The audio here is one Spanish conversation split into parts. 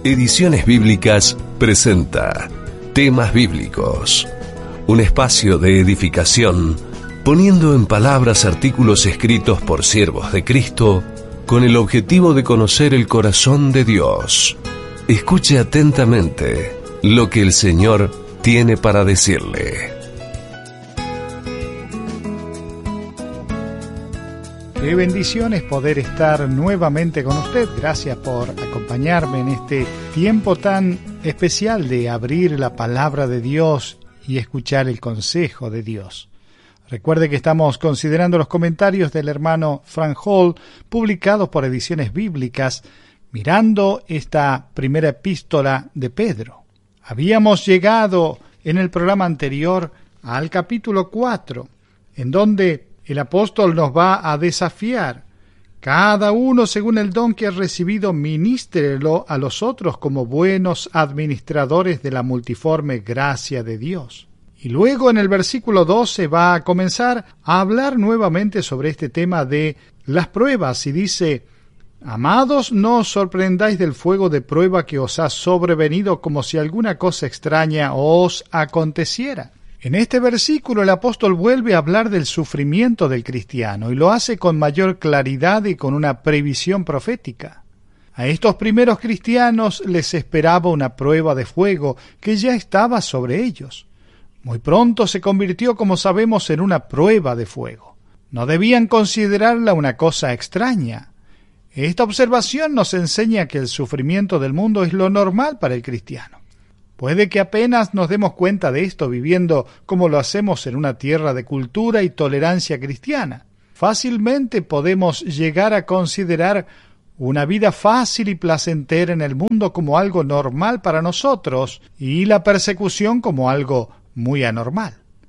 Ediciones Bíblicas presenta Temas Bíblicos, un espacio de edificación, poniendo en palabras artículos escritos por siervos de Cristo con el objetivo de conocer el corazón de Dios. Escuche atentamente lo que el Señor tiene para decirle. Qué bendición es poder estar nuevamente con usted. Gracias por acompañarme en este tiempo tan especial de abrir la palabra de Dios y escuchar el consejo de Dios. Recuerde que estamos considerando los comentarios del hermano Frank Hall, publicados por Ediciones Bíblicas, mirando esta primera epístola de Pedro. Habíamos llegado en el programa anterior al capítulo 4, en donde el apóstol nos va a desafiar. Cada uno, según el don que ha recibido, ministrelo a los otros como buenos administradores de la multiforme gracia de Dios. Y luego en el versículo 12 va a comenzar a hablar nuevamente sobre este tema de las pruebas y dice: Amados, no os sorprendáis del fuego de prueba que os ha sobrevenido como si alguna cosa extraña os aconteciera. En este versículo el apóstol vuelve a hablar del sufrimiento del cristiano y lo hace con mayor claridad y con una previsión profética. A estos primeros cristianos les esperaba una prueba de fuego que ya estaba sobre ellos. Muy pronto se convirtió, como sabemos, en una prueba de fuego. No debían considerarla una cosa extraña. Esta observación nos enseña que el sufrimiento del mundo es lo normal para el cristiano. Puede que apenas nos demos cuenta de esto viviendo como lo hacemos en una tierra de cultura y tolerancia cristiana. Fácilmente podemos llegar a considerar una vida fácil y placentera en el mundo como algo normal para nosotros y la persecución como algo muy anormal.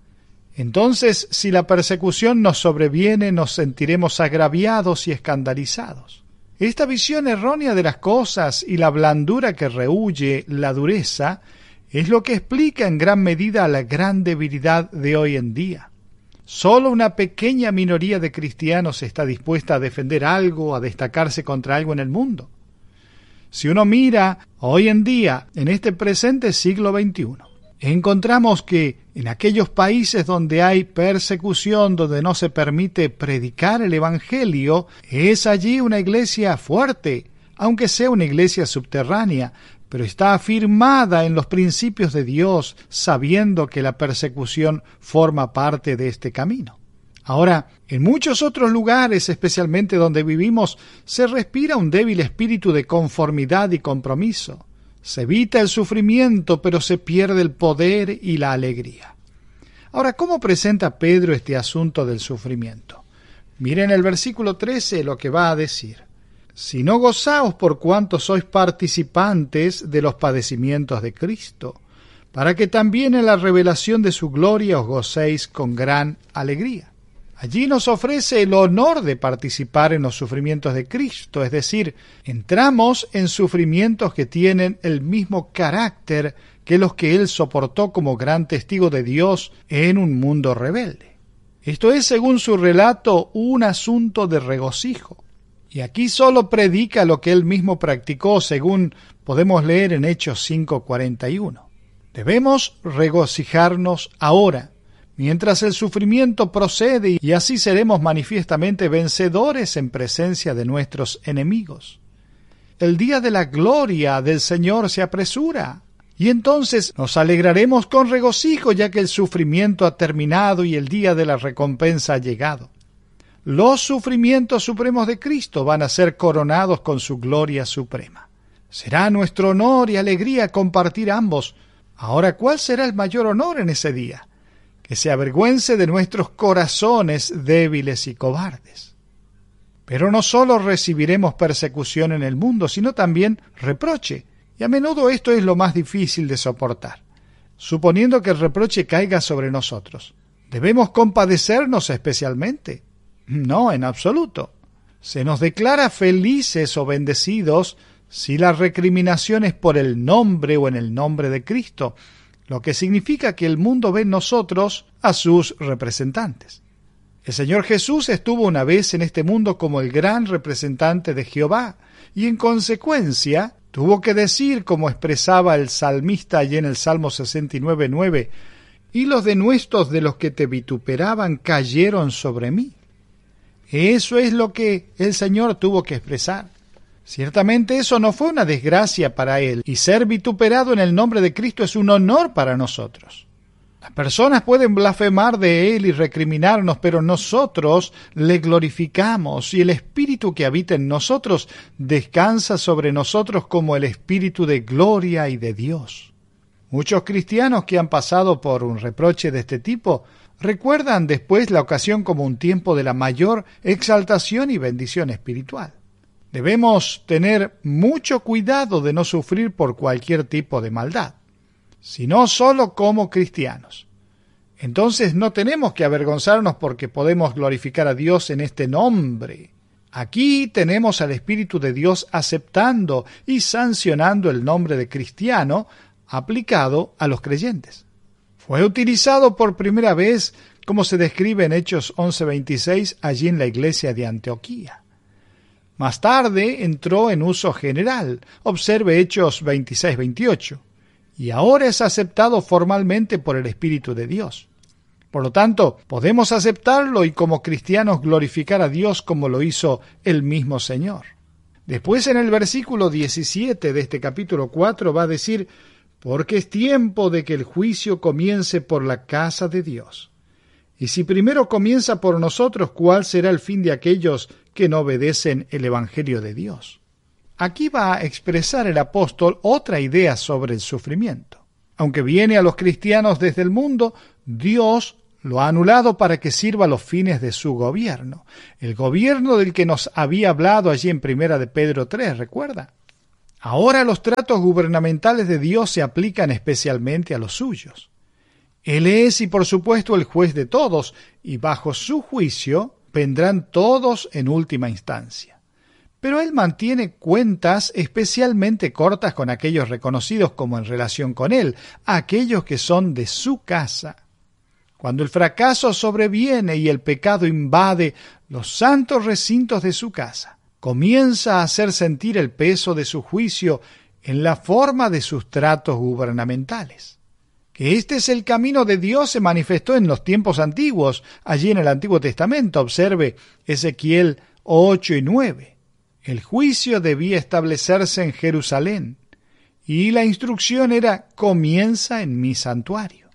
Entonces, si la persecución nos sobreviene, nos sentiremos agraviados y escandalizados. Esta visión errónea de las cosas y la blandura que rehúye la dureza es lo que explica en gran medida la gran debilidad de hoy en día. Solo una pequeña minoría de cristianos está dispuesta a defender algo, a destacarse contra algo en el mundo. Si uno mira hoy en día, en este presente siglo XXI, encontramos que en aquellos países donde hay persecución, donde no se permite predicar el Evangelio, es allí una iglesia fuerte, aunque sea una iglesia subterránea, pero está afirmada en los principios de Dios, sabiendo que la persecución forma parte de este camino. Ahora, en muchos otros lugares, especialmente donde vivimos, se respira un débil espíritu de conformidad y compromiso. Se evita el sufrimiento, pero se pierde el poder y la alegría. Ahora, ¿cómo presenta Pedro este asunto del sufrimiento? Miren el versículo 13 lo que va a decir. Si no gozaos por cuanto sois participantes de los padecimientos de Cristo, para que también en la revelación de su gloria os gocéis con gran alegría. Allí nos ofrece el honor de participar en los sufrimientos de Cristo, es decir, entramos en sufrimientos que tienen el mismo carácter que los que Él soportó como gran testigo de Dios en un mundo rebelde. Esto es, según su relato, un asunto de regocijo. Y aquí solo predica lo que Él mismo practicó, según podemos leer en Hechos 5:41. Debemos regocijarnos ahora, mientras el sufrimiento procede, y así seremos manifiestamente vencedores en presencia de nuestros enemigos. El día de la gloria del Señor se apresura, y entonces nos alegraremos con regocijo, ya que el sufrimiento ha terminado y el día de la recompensa ha llegado. Los sufrimientos supremos de Cristo van a ser coronados con su gloria suprema. Será nuestro honor y alegría compartir ambos. Ahora, ¿cuál será el mayor honor en ese día? Que se avergüence de nuestros corazones débiles y cobardes. Pero no solo recibiremos persecución en el mundo, sino también reproche, y a menudo esto es lo más difícil de soportar. Suponiendo que el reproche caiga sobre nosotros, ¿debemos compadecernos especialmente? No, en absoluto. Se nos declara felices o bendecidos si la recriminación es por el nombre o en el nombre de Cristo, lo que significa que el mundo ve en nosotros a sus representantes. El Señor Jesús estuvo una vez en este mundo como el gran representante de Jehová, y en consecuencia Tuvo que decir, como expresaba el salmista allí en el Salmo 69:9, y los denuestos de los que te vituperaban cayeron sobre mí. Eso es lo que el Señor tuvo que expresar. Ciertamente eso no fue una desgracia para Él, y ser vituperado en el nombre de Cristo es un honor para nosotros. Las personas pueden blasfemar de Él y recriminarnos, pero nosotros le glorificamos y el Espíritu que habita en nosotros descansa sobre nosotros como el Espíritu de gloria y de Dios. Muchos cristianos que han pasado por un reproche de este tipo recuerdan después la ocasión como un tiempo de la mayor exaltación y bendición espiritual. Debemos tener mucho cuidado de no sufrir por cualquier tipo de maldad, sino solo como cristianos. Entonces no tenemos que avergonzarnos porque podemos glorificar a Dios en este nombre. Aquí tenemos al Espíritu de Dios aceptando y sancionando el nombre de cristiano aplicado a los creyentes. Fue utilizado por primera vez, como se describe en Hechos 11:26, allí en la iglesia de Antioquía. Más tarde entró en uso general, observe Hechos 26:28. Y ahora es aceptado formalmente por el Espíritu de Dios. Por lo tanto, podemos aceptarlo y como cristianos glorificar a Dios como lo hizo el mismo Señor. Después en el versículo 17 de este capítulo 4 va a decir, porque es tiempo de que el juicio comience por la casa de Dios. Y si primero comienza por nosotros, ¿cuál será el fin de aquellos que no obedecen el Evangelio de Dios? Aquí va a expresar el apóstol otra idea sobre el sufrimiento. Aunque viene a los cristianos desde el mundo, Dios lo ha anulado para que sirva a los fines de su gobierno. El gobierno del que nos había hablado allí en 1 de Pedro 3, ¿recuerda? Ahora los tratos gubernamentales de Dios se aplican especialmente a los suyos. Él es, y por supuesto, el juez de todos, y bajo su juicio vendrán todos en última instancia. Pero Él mantiene cuentas especialmente cortas con aquellos reconocidos como en relación con Él, aquellos que son de su casa. Cuando el fracaso sobreviene y el pecado invade los santos recintos de su casa, comienza a hacer sentir el peso de su juicio en la forma de sus tratos gubernamentales. Que este es el camino de Dios se manifestó en los tiempos antiguos, allí en el Antiguo Testamento. Observe Ezequiel 8 y 9. El juicio debía establecerse en Jerusalén, y la instrucción era, comienza en mi santuario.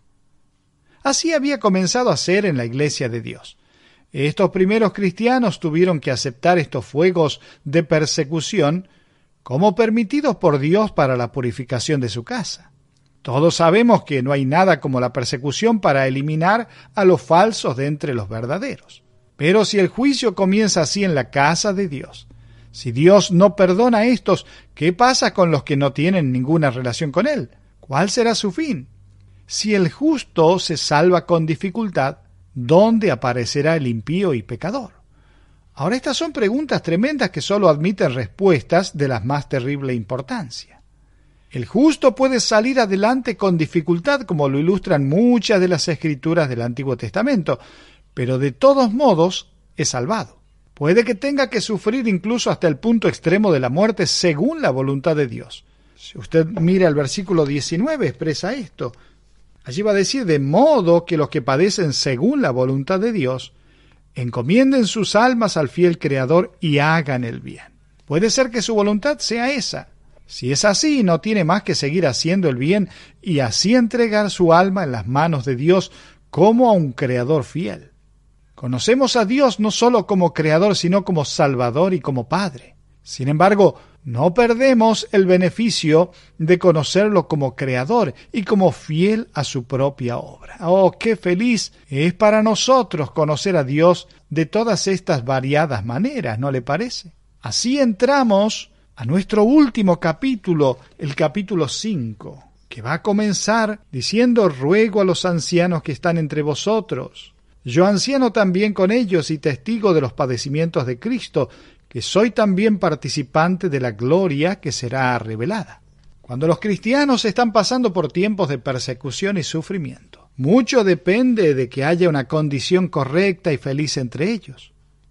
Así había comenzado a ser en la iglesia de Dios. Estos primeros cristianos tuvieron que aceptar estos fuegos de persecución como permitidos por Dios para la purificación de su casa. Todos sabemos que no hay nada como la persecución para eliminar a los falsos de entre los verdaderos. Pero si el juicio comienza así en la casa de Dios, si Dios no perdona a estos, ¿qué pasa con los que no tienen ninguna relación con Él? ¿Cuál será su fin? Si el justo se salva con dificultad, ¿dónde aparecerá el impío y pecador? Ahora, estas son preguntas tremendas que solo admiten respuestas de la más terrible importancia. El justo puede salir adelante con dificultad, como lo ilustran muchas de las escrituras del Antiguo Testamento, pero de todos modos es salvado. Puede que tenga que sufrir incluso hasta el punto extremo de la muerte según la voluntad de Dios. Si usted mira el versículo 19, expresa esto. Allí va a decir, de modo que los que padecen según la voluntad de Dios, encomienden sus almas al fiel Creador y hagan el bien. Puede ser que su voluntad sea esa. Si es así, no tiene más que seguir haciendo el bien y así entregar su alma en las manos de Dios como a un Creador fiel. Conocemos a Dios no solo como Creador, sino como Salvador y como Padre. Sin embargo, no perdemos el beneficio de conocerlo como Creador y como fiel a su propia obra. ¡Oh, qué feliz es para nosotros conocer a Dios de todas estas variadas maneras! ¿No le parece? Así entramos a nuestro último capítulo, el capítulo 5, que va a comenzar diciendo, ruego a los ancianos que están entre vosotros, yo anciano también con ellos y testigo de los padecimientos de Cristo, que soy también participante de la gloria que será revelada. Cuando los cristianos están pasando por tiempos de persecución y sufrimiento, mucho depende de que haya una condición correcta y feliz entre ellos.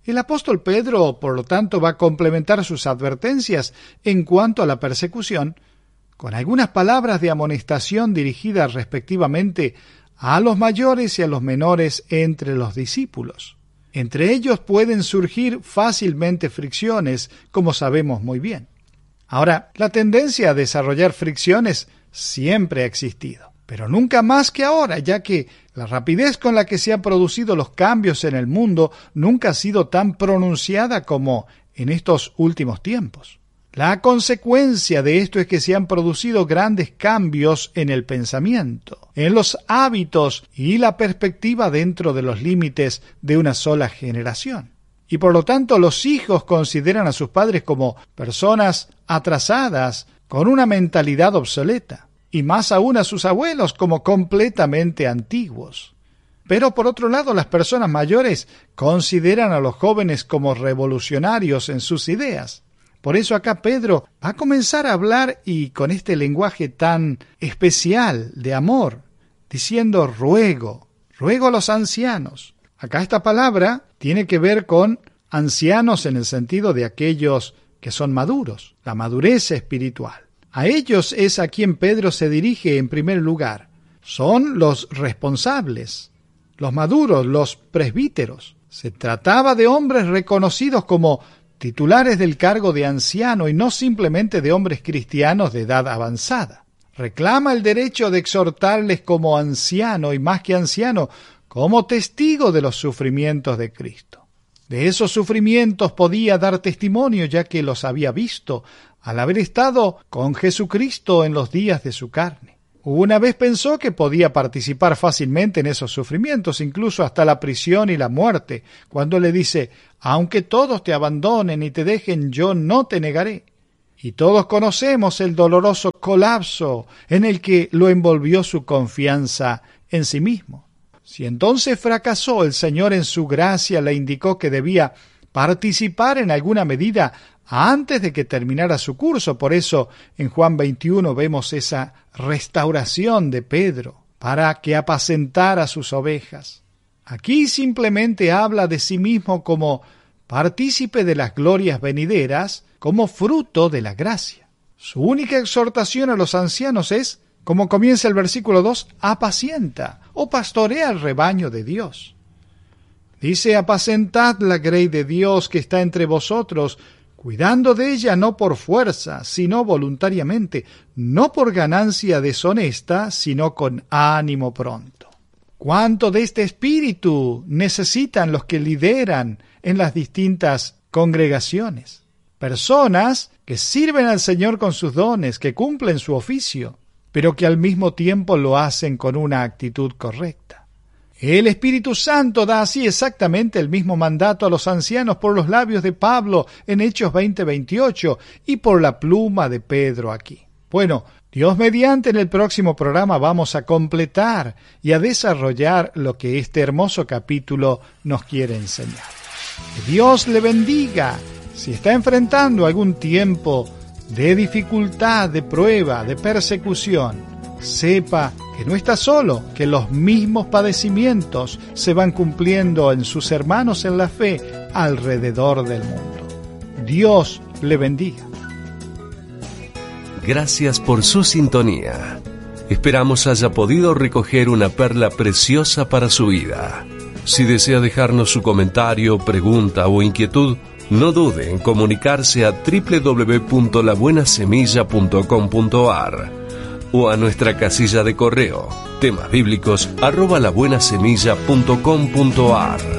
El apóstol Pedro, por lo tanto, va a complementar sus advertencias en cuanto a la persecución con algunas palabras de amonestación dirigidas respectivamente a los mayores y a los menores entre los discípulos. Entre ellos pueden surgir fácilmente fricciones, como sabemos muy bien. Ahora, la tendencia a desarrollar fricciones siempre ha existido, pero nunca más que ahora, ya que la rapidez con la que se han producido los cambios en el mundo nunca ha sido tan pronunciada como en estos últimos tiempos. La consecuencia de esto es que se han producido grandes cambios en el pensamiento, en los hábitos y la perspectiva dentro de los límites de una sola generación. Y por lo tanto los hijos consideran a sus padres como personas atrasadas, con una mentalidad obsoleta, y más aún a sus abuelos como completamente antiguos. Pero por otro lado, las personas mayores consideran a los jóvenes como revolucionarios en sus ideas. Por eso acá Pedro va a comenzar a hablar y con este lenguaje tan especial de amor, diciendo ruego a los ancianos. Acá esta palabra tiene que ver con ancianos en el sentido de aquellos que son maduros, la madurez espiritual. A ellos es a quien Pedro se dirige en primer lugar. Son los responsables, los maduros, los presbíteros. Se trataba de hombres reconocidos como titulares del cargo de anciano y no simplemente de hombres cristianos de edad avanzada. Reclama el derecho de exhortarles como anciano y más que anciano, como testigo de los sufrimientos de Cristo. De esos sufrimientos podía dar testimonio ya que los había visto al haber estado con Jesucristo en los días de su carne. Una vez pensó que podía participar fácilmente en esos sufrimientos, incluso hasta la prisión y la muerte, cuando le dice, aunque todos te abandonen y te dejen, yo no te negaré. Y todos conocemos el doloroso colapso en el que lo envolvió su confianza en sí mismo. Si entonces fracasó, el Señor en su gracia le indicó que debía participar en alguna medida antes de que terminara su curso. Por eso en Juan 21 vemos esa restauración de Pedro para que apacentara sus ovejas. Aquí simplemente habla de sí mismo como partícipe de las glorias venideras, como fruto de la gracia. Su única exhortación a los ancianos es, como comienza el versículo 2, apacienta o pastorea el rebaño de Dios. Dice, apacentad la grey de Dios que está entre vosotros, cuidando de ella no por fuerza, sino voluntariamente, no por ganancia deshonesta, sino con ánimo pronto. ¿Cuánto de este espíritu necesitan los que lideran en las distintas congregaciones? Personas que sirven al Señor con sus dones, que cumplen su oficio, pero que al mismo tiempo lo hacen con una actitud correcta. El Espíritu Santo da así exactamente el mismo mandato a los ancianos por los labios de Pablo en Hechos 20:28 y por la pluma de Pedro aquí. Bueno, Dios mediante, en el próximo programa vamos a completar y a desarrollar lo que este hermoso capítulo nos quiere enseñar. Que Dios le bendiga. Si está enfrentando algún tiempo de dificultad, de prueba, de persecución, sepa que no está solo, que los mismos padecimientos se van cumpliendo en sus hermanos en la fe alrededor del mundo. Dios le bendiga. Gracias por su sintonía. Esperamos haya podido recoger una perla preciosa para su vida. Si desea dejarnos su comentario, pregunta o inquietud, no dude en comunicarse a www.labuenasemilla.com.ar o a nuestra casilla de correo temasbíblicos@labuenasemilla.com.ar.